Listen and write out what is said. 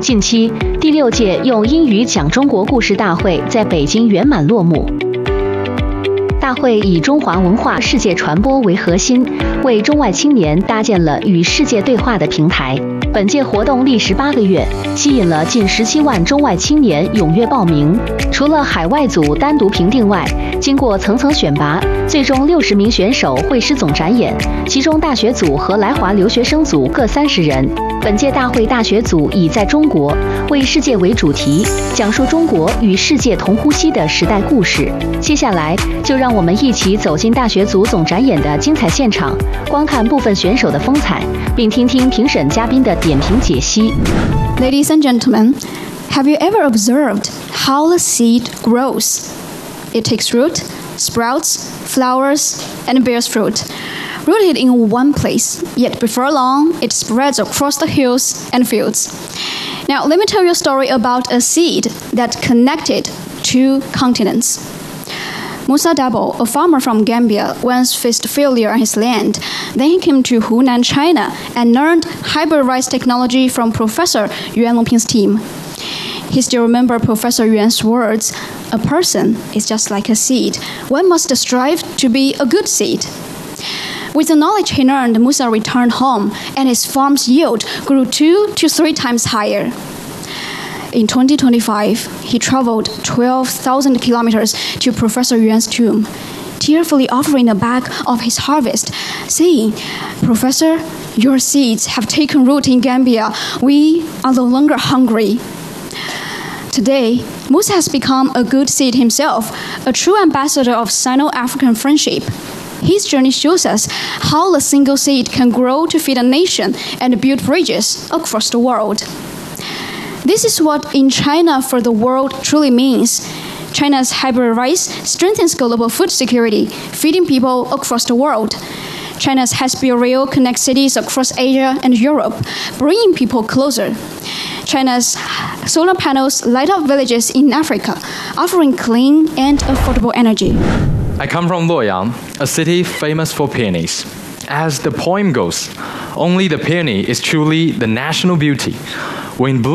近期，第6届用英语讲中国故事大会在北京圆满落幕。大会以中华文化世界传播为核心，为中外青年搭建了与世界对话的平台。本届活动历时8个月，吸引了近17万中外青年踊跃报名。除了海外组单独评定外，经过层层选拔，最终60名选手会师总展演，其中大学组和来华留学生组各30人。本届大会大学组以在中国为世界为主题，讲述中国与世界同呼吸的时代故事。接下来就让我们一起走进大学组总展演的精彩现场，观看部分选手的风采，并听听评审嘉宾的点评解析。 Ladies and gentlemen, have you ever observed how the seed grows? It takes root, sprouts, flowers, and bears fruit. Rooted in one place, yet before long, it spreads across the hills and fields. Now, let me tell you a story about a seed that connected two continents. Musa Dabo, a farmer from Gambia, once faced failure on his land. Then he came to Hunan, China, and learned hybrid rice technology from Professor Yuan Longping's team. He still remembers Professor Yuan's words, "A person is just like a seed. One must strive to be a good seed." With the knowledge he learned, Musa returned home, and his farm's yield grew 2 to 3 times higher. In 2025, he traveled 12,000 kilometers to Professor Yuan's tomb, tearfully offering a bag of his harvest, saying, "Professor, your seeds have taken root in Gambia. We are no longer hungry." Today, Musa has become a good seed himself, a true ambassador of Sino-African friendship. His journey shows us how a single seed can grow to feed a nation and build bridges across the world. This is what in China for the world truly means. China's hybrid rice strengthens global food security, feeding people across the world. China's high-speed rail connects cities across Asia and Europe, bringing people closer. China's solar panels light up villages in Africa, offering clean and affordable energy. I come from Luoyang, a city famous for peonies. As the poem goes, only the peony is truly the national beauty. When bloom